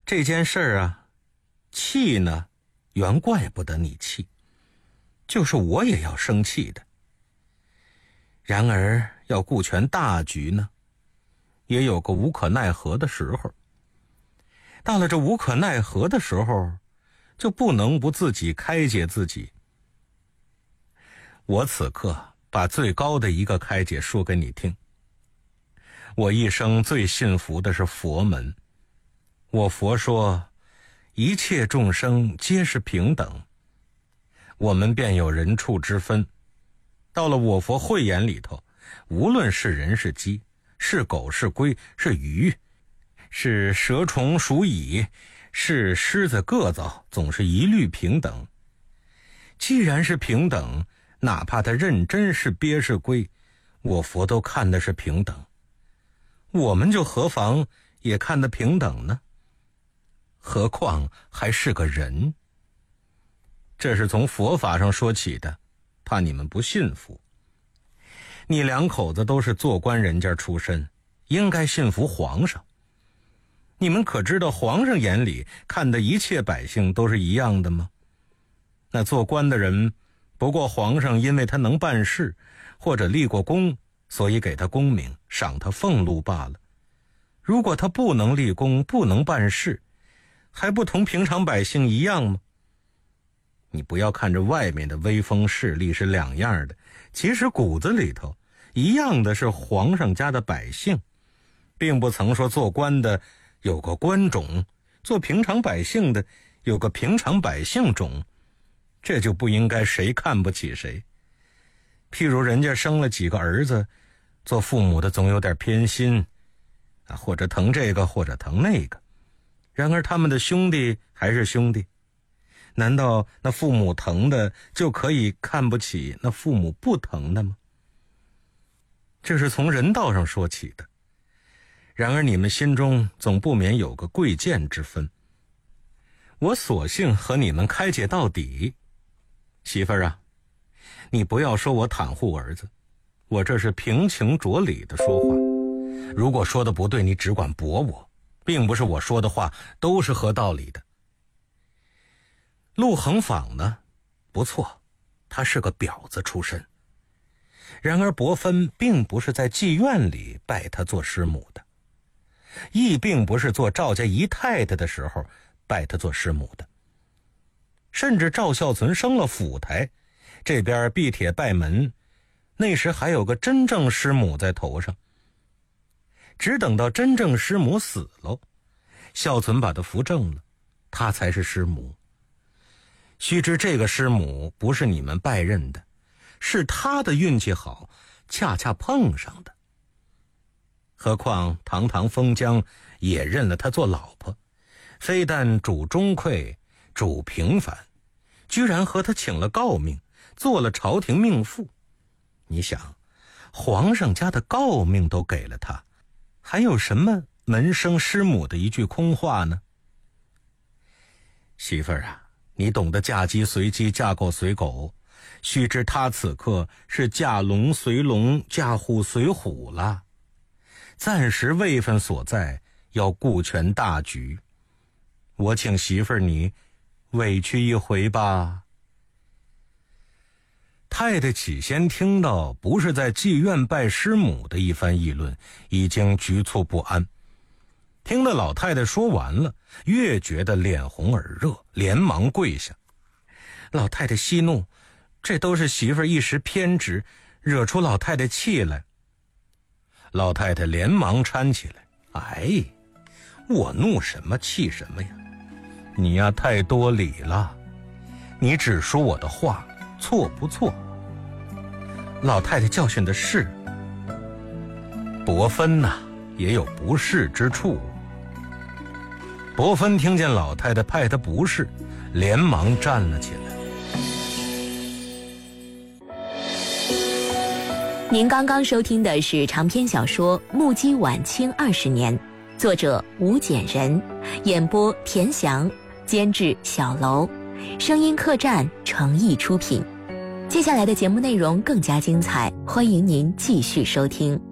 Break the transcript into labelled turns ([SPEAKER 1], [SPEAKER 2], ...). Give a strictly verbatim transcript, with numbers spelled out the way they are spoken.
[SPEAKER 1] 这件事儿啊，气呢，原怪不得你气，就是我也要生气的。然而要顾全大局呢，也有个无可奈何的时候。到了这无可奈何的时候，就不能不自己开解自己。我此刻把最高的一个开解说给你听。我一生最信服的是佛门。我佛说，一切众生皆是平等，我们便有人畜之分。到了我佛慧眼里头，无论是人是鸡，是狗是龟是鱼，是蛇虫鼠蚁，是狮子各造，总是一律平等。既然是平等，哪怕他认真是鳖是龟，我佛都看的是平等，我们就何妨也看得平等呢？何况还是个人。这是从佛法上说起的，怕你们不信服。你两口子都是做官人家出身，应该信服皇上。你们可知道皇上眼里看的一切百姓都是一样的吗？那做官的人，不过皇上因为他能办事，或者立过功，所以给他功名，赏他俸禄罢了。如果他不能立功，不能办事，还不同平常百姓一样吗？你不要看着外面的威风势力是两样的，其实骨子里头一样的是皇上家的百姓，并不曾说做官的有个官种，做平常百姓的有个平常百姓种，这就不应该谁看不起谁。譬如人家生了几个儿子，做父母的总有点偏心啊，或者疼这个或者疼那个，然而他们的兄弟还是兄弟，难道那父母疼的就可以看不起那父母不疼的吗？这是从人道上说起的。然而你们心中总不免有个贵贱之分，我索性和你们开解到底。媳妇儿啊，你不要说我袒护儿子，我这是平情着理的说话。如果说的不对，你只管驳我，并不是我说的话都是合道理的。陆恒坊呢，不错，他是个婊子出身。然而伯芬并不是在妓院里拜他做师母的，亦并不是做赵家姨太太的时候拜他做师母的。甚至赵孝存升了府台，这边闭帖拜门，那时还有个真正师母在头上。只等到真正师母死了，孝存把他扶正了，他才是师母。须知这个师母不是你们拜认的，是他的运气好，恰恰碰上的。何况堂堂封疆也认了他做老婆，非但主钟馗，主平凡，居然和他请了诰命，做了朝廷命妇。你想，皇上家的诰命都给了他，还有什么门生师母的一句空话呢？媳妇儿啊，你懂得嫁鸡随鸡，嫁狗随狗，须知他此刻是嫁龙随龙，嫁虎随虎了。暂时位分所在，要顾全大局。我请媳妇儿你委屈一回吧。太太起先听到不是在妓院拜师母的一番议论，已经局促不安。听了老太太说完了，越觉得脸红耳热，连忙跪下。老太太息怒，这都是媳妇儿一时偏执，惹出老太太气来。老太太连忙搀起来，哎，我怒什么气什么呀？你呀太多礼了，你只说我的话错不错？老太太教训的是，伯芬呐、啊、也有不是之处。伯芬听见老太太派他不是，连忙站了起来。
[SPEAKER 2] 您刚刚收听的是长篇小说《目击晚清二十年》，作者吴简人，演播田翔，监制小楼，声音客栈诚意出品。接下来的节目内容更加精彩，欢迎您继续收听。